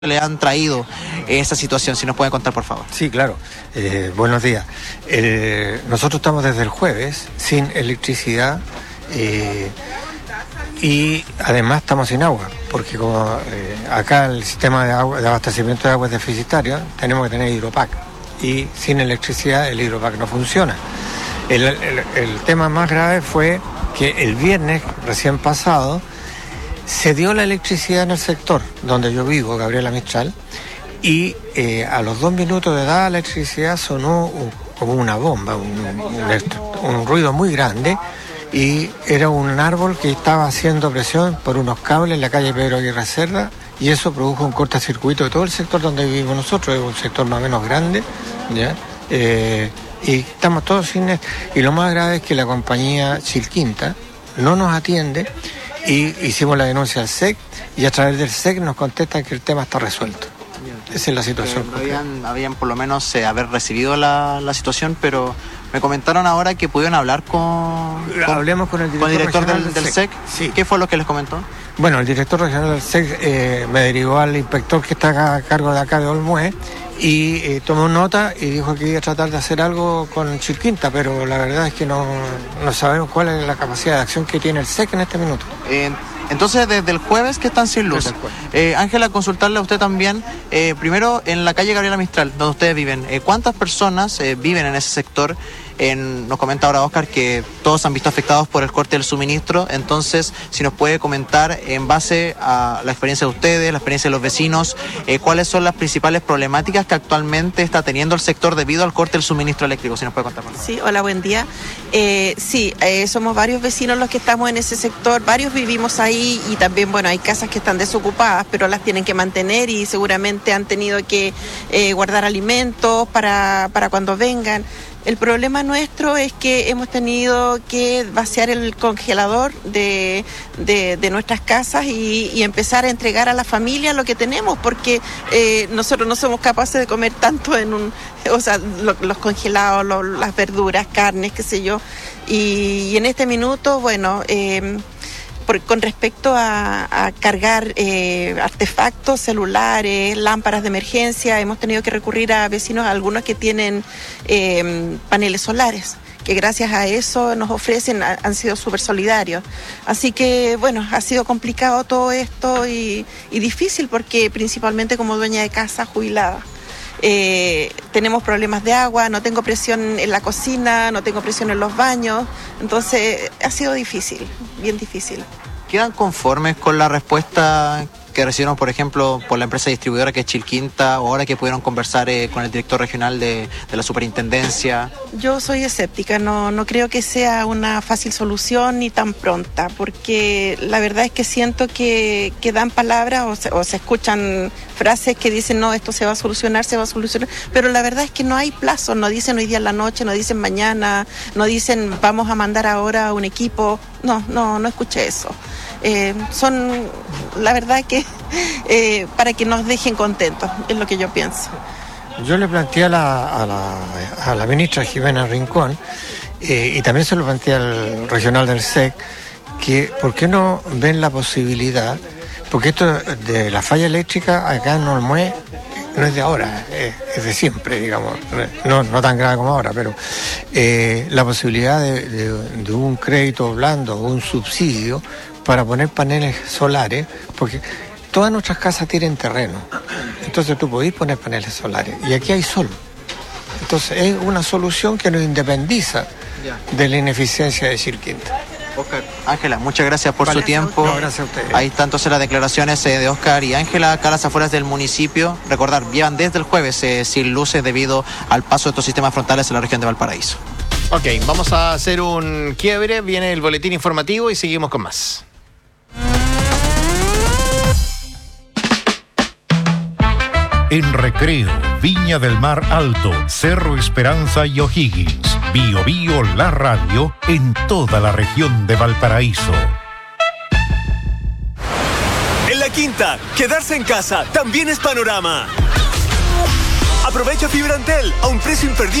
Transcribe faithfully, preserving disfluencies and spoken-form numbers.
le han traído esa situación, si nos pueden contar, por favor. Sí, claro. Eh, buenos días. Eh, nosotros estamos desde el jueves sin electricidad eh, y además estamos sin agua, porque como eh, acá el sistema de, agua, de abastecimiento de agua es deficitario, tenemos que tener hidropac y sin electricidad el hidropac no funciona. El, el, el tema más grave fue que el viernes recién pasado se dio la electricidad en el sector donde yo vivo, Gabriela Mistral, y eh, a los dos minutos de dar la electricidad sonó un, como una bomba, un, un, un ruido muy grande, y era un árbol que estaba haciendo presión por unos cables en la calle Pedro Aguirre Cerda, y eso produjo un cortocircuito de todo el sector donde vivimos nosotros, es un sector más o menos grande, ¿ya? Eh, y estamos todos sin... Y lo más grave es que la compañía Chilquinta no nos atiende. Y hicimos la denuncia al S E C y a través del S E C nos contestan que el tema está resuelto. Esa es la situación. Eh, habían, habían por lo menos eh, haber recibido la, la situación, pero me comentaron ahora que pudieron hablar con... con Hablemos con el director, con el director regional del, del, del S E S C. E C. Sí. ¿Qué fue lo que les comentó? Bueno, el director regional del S E C eh, me derivó al inspector que está a cargo de acá de Olmué y eh, tomó nota y dijo que iba a tratar de hacer algo con Chilquinta, pero la verdad es que no, no sabemos cuál es la capacidad de acción que tiene el S E C en este minuto. Eh, Entonces, desde el jueves que están sin luz. Eh, Ángela, consultarle a usted también, eh, primero en la calle Gabriela Mistral, donde ustedes viven, eh, ¿cuántas personas eh, viven en ese sector? En, nos comenta ahora Óscar que todos han visto afectados por el corte del suministro, entonces si nos puede comentar en base a la experiencia de ustedes, la experiencia de los vecinos, eh, cuáles son las principales problemáticas que actualmente está teniendo el sector debido al corte del suministro eléctrico, si nos puede contar. Sí, hola, buen día. Eh, sí, eh, somos varios vecinos los que estamos en ese sector, varios vivimos ahí y también, bueno, hay casas que están desocupadas, pero las tienen que mantener y seguramente han tenido que eh, guardar alimentos para, para cuando vengan. El problema nuestro es que hemos tenido que vaciar el congelador de, de, de nuestras casas y, y empezar a entregar a la familia lo que tenemos, porque eh, nosotros no somos capaces de comer tanto en un, o sea, lo, los congelados, lo, las verduras, carnes, qué sé yo. Y, y en este minuto, bueno... Eh, Por, con respecto a, a cargar eh, artefactos, celulares, lámparas de emergencia, hemos tenido que recurrir a vecinos, algunos que tienen eh, paneles solares, que gracias a eso nos ofrecen, a, han sido súper solidarios. Así que, bueno, ha sido complicado todo esto y, y difícil porque principalmente como dueña de casa jubilada. Eh, tenemos problemas de agua, no tengo presión en la cocina, no tengo presión en los baños, entonces ha sido difícil, bien difícil. ¿Quedan conformes con la respuesta que recibieron, por ejemplo, por la empresa distribuidora que es Chilquinta, o ahora que pudieron conversar eh, con el director regional de, de la superintendencia? Yo soy escéptica, no, no creo que sea una fácil solución ni tan pronta, porque la verdad es que siento que, que dan palabras o se, o se escuchan frases que dicen, no, esto se va a solucionar, se va a solucionar, pero la verdad es que no hay plazo, no dicen hoy día en la noche, no dicen mañana, no dicen vamos a mandar ahora un equipo, no, no, no escuché eso. Eh, son, la verdad que eh, para que nos dejen contentos, es lo que yo pienso. Yo le planteé a la, a la, a la ministra Jimena Rincón eh, y también se lo planteé al regional del S E C, que por qué no ven la posibilidad, porque esto de la falla eléctrica acá en Olmué no es de ahora, es, es de siempre, digamos, no, no tan grave como ahora, pero eh, la posibilidad de, de, de un crédito blando o un subsidio para poner paneles solares, porque todas nuestras casas tienen terreno, entonces tú podés poner paneles solares y aquí hay sol, entonces es una solución que nos independiza de la ineficiencia de Chilquinta. Óscar, Ángela, muchas gracias por vale, su tiempo. No, gracias a ustedes. Ahí están entonces las declaraciones eh, de Óscar y Ángela acá a las afueras del municipio. Recordar, llevan desde el jueves eh, sin luces debido al paso de estos sistemas frontales en la región de Valparaíso. Ok, vamos a hacer un quiebre, viene el boletín informativo y seguimos con más. En Recreo, Viña del Mar Alto, Cerro Esperanza y O'Higgins. Bio Bio la radio en toda la región de Valparaíso. En La Quinta, quedarse en casa también es panorama. Aprovecha Fibra Antel a un precio imperdible.